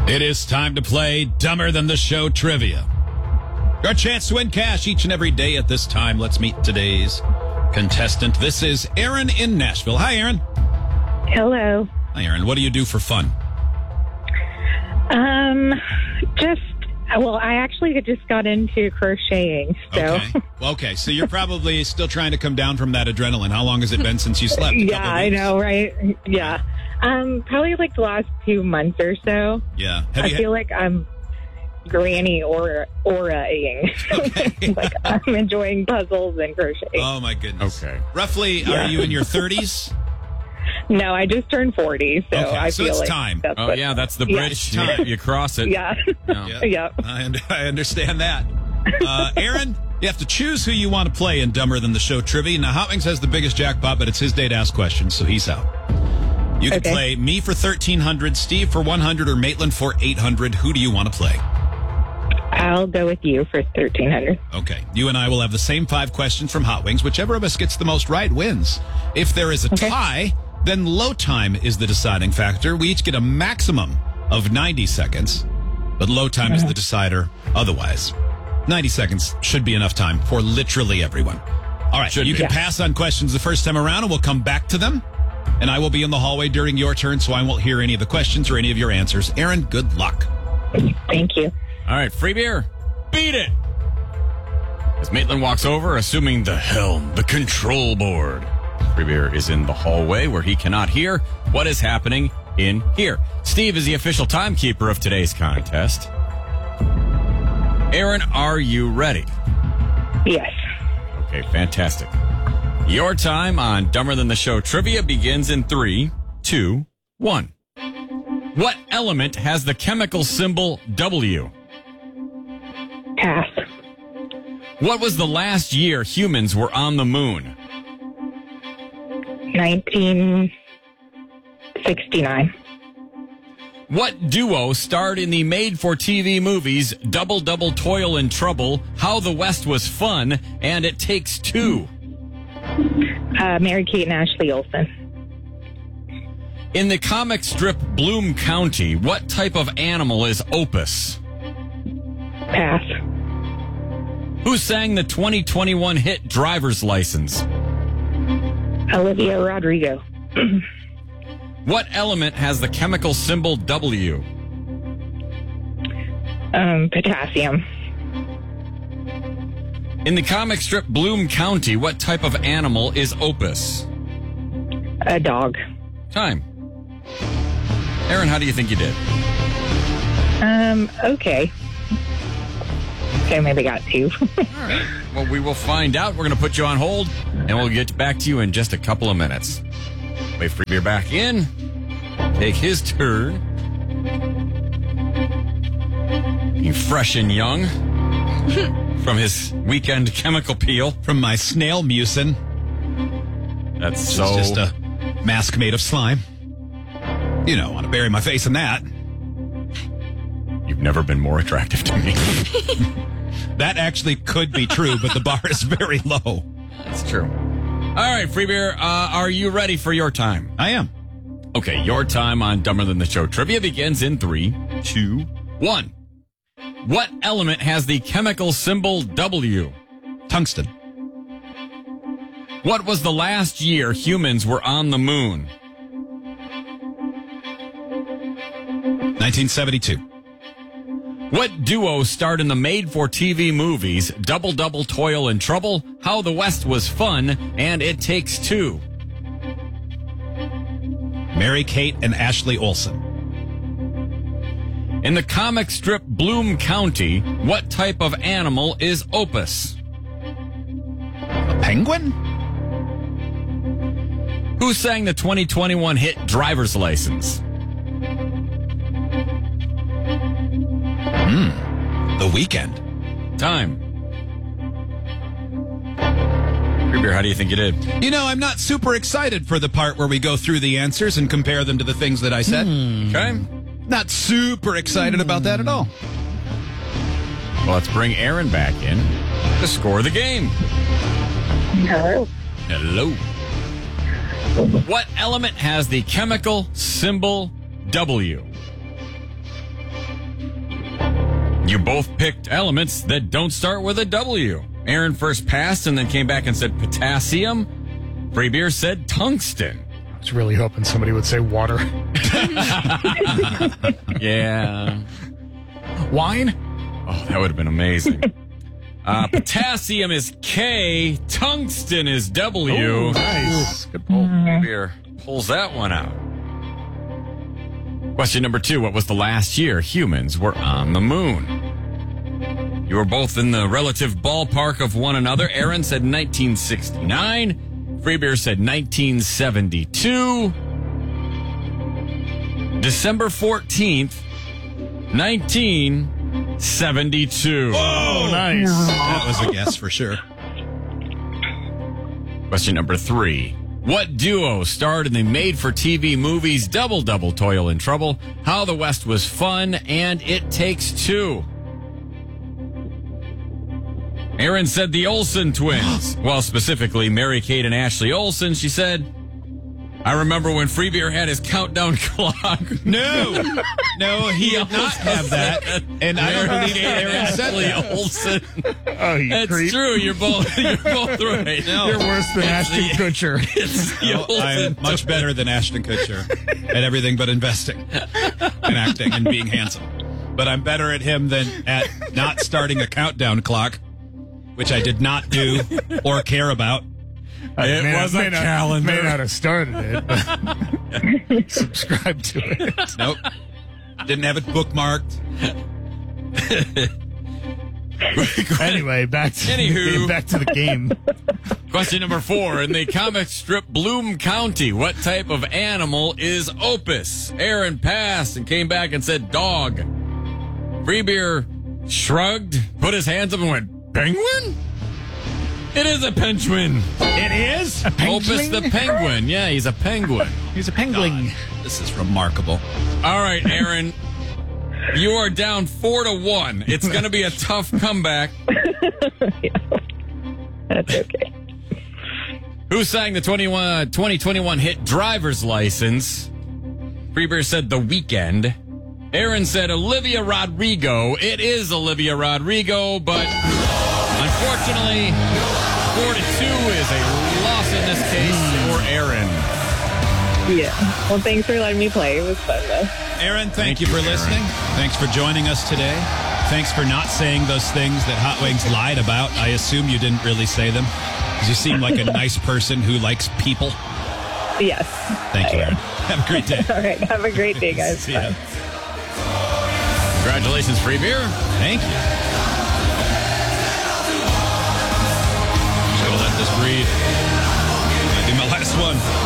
It is time to play Dumber Than the Show Trivia. Your chance to win cash each and every day at this time. Let's meet today's contestant. This is Aaron in Nashville. Hi, Aaron. Hello. Hi, Aaron. What do you do for fun? I actually just got into crocheting, so. Okay, so you're probably still trying to come down from that adrenaline. How long has it been since you slept? Yeah, I know, right? Yeah. Probably like the last 2 months or so. Yeah. I feel like I'm granny aura-ing. Okay. Like I'm enjoying puzzles and crocheting. Oh, my goodness. Okay. Roughly, are you in your 30s? No, I just turned 40, so Okay, I so feel it's like time. That's the bridge. Yeah. You cross it. Yeah. Yeah. I understand that. Aaron, you have to choose who you want to play in Dumber Than the Show Trivia. Now, Hot Wings has the biggest jackpot, but it's his day to ask questions, so he's out. You can play me for $1,300, Steve for $100, or Maitland for $800. Who do you want to play? I'll go with you for $1,300. Okay. You and I will have the same 5 questions from Hot Wings. Whichever of us gets the most right wins. If there is a tie, then low time is the deciding factor. We each get a maximum of 90 seconds, but low time is the decider otherwise. 90 seconds should be enough time for literally everyone. All right. You can pass on questions the first time around, and we'll come back to them. And I will be in the hallway during your turn, so I won't hear any of the questions or any of your answers. Aaron, good luck. Thank you. All right, free beer. Beat it. As Maitland walks over, assuming the helm, the control board. Free beer is in the hallway where he cannot hear what is happening in here. Steve is the official timekeeper of today's contest. Aaron, are you ready? Yes. Okay, fantastic. Your time on Dumber Than the Show Trivia begins in 3, 2, 1. What element has the chemical symbol W? Pass. What was the last year humans were on the moon? 1969. What duo starred in the made-for-TV movies Double Double Toil and Trouble, How the West Was Fun, and It Takes Two? Mary-Kate and Ashley Olsen. In the comic strip Bloom County, what type of animal is Opus? Pass. Who sang the 2021 hit Driver's License? Olivia Rodrigo. What element has the chemical symbol W? Potassium. In the comic strip Bloom County, what type of animal is Opus? A dog. Time. Aaron, how do you think you did? Okay. So maybe got 2. All right. Well, we will find out. We're going to put you on hold, and we'll get back to you in just a couple of minutes. Wait for beer back in. Take his turn. Being fresh and young from his weekend chemical peel. From my snail mucin. That's It's just a mask made of slime. You know, I want to bury my face in that. You've never been more attractive to me. That actually could be true, but the bar is very low. That's true. All right, free beer, are you ready for your time? I am. Okay, your time on Dumber Than the Show Trivia begins in 3, 2, 1. What element has the chemical symbol W? Tungsten. What was the last year humans were on the moon? 1972. What duo starred in the made-for-TV movies Double Double Toil and Trouble, How the West Was Fun, and It Takes Two? Mary-Kate and Ashley Olsen. In the comic strip Bloom County, what type of animal is Opus? A penguin? Who sang the 2021 hit Driver's License? The Weekend. Time. Free beer, how do you think you did? You know, I'm not super excited for the part where we go through the answers and compare them to the things that I said. Okay. Not super excited about that at all. Well, let's bring Aaron back in to score the game. Hello. Hello. What element has the chemical symbol W? You both picked elements that don't start with a W. Aaron first passed and then came back and said potassium. Free Beer said tungsten. I was really hoping somebody would say water. Yeah. Wine? Oh, that would have been amazing. Potassium is K. Tungsten is W. Ooh, nice. Good pull. Free Beer pulls that one out. Question number 2. What was the last year humans were on the moon? You were both in the relative ballpark of one another. Aaron said 1969. Free Beer said 1972. December 14th, 1972. Oh, nice. That was a guess for sure. Question number 3. What duo starred in the made-for-TV movies Double Double Toil and Trouble, How the West Was Fun, and It Takes Two? Aaron said the Olsen twins. Well, specifically Mary-Kate and Ashley Olsen. She said, I remember when Free Beer had his countdown clock. No, he did not have that. And I don't believe Aaron said Ashley that. Olsen. Oh, you That's creep. true. You're both right. No. You're worse than Ashton Kutcher. It's the No, Olsen I'm much better than Ashton Kutcher at everything but investing and acting and being handsome. But I'm better at him than at not starting a countdown clock, which I did not do or care about. It was a calendar. May not have started it, but subscribe to it. Nope. Didn't have it bookmarked. Anyway, back to the game. Question number 4. In the comic strip Bloom County, what type of animal is Opus? Aaron passed and came back and said dog. Free Beer shrugged, put his hands up and went, penguin? It is a penguin. It is? Opus the penguin. Yeah, he's a penguin. He's a penguin. This is remarkable. All right, Aaron. You are down 4-1. It's going to be a tough comeback. That's okay. Who sang the 2021 hit Driver's License? Free Beer said The Weeknd. Aaron said Olivia Rodrigo. It is Olivia Rodrigo, but unfortunately, 4-2 is a loss in this case for Aaron. Yeah. Well, thanks for letting me play. It was fun, though. Aaron, thank you for listening. Thanks for joining us today. Thanks for not saying those things that Hot Wings lied about. I assume you didn't really say them, because you seem like a nice person who likes people. Yes. Thank you, Aaron. Have a great day. All right. Have a great day, guys. See ya. Bye. Congratulations, Free Beer. Thank you. Just gonna let this breathe. Might be my last one.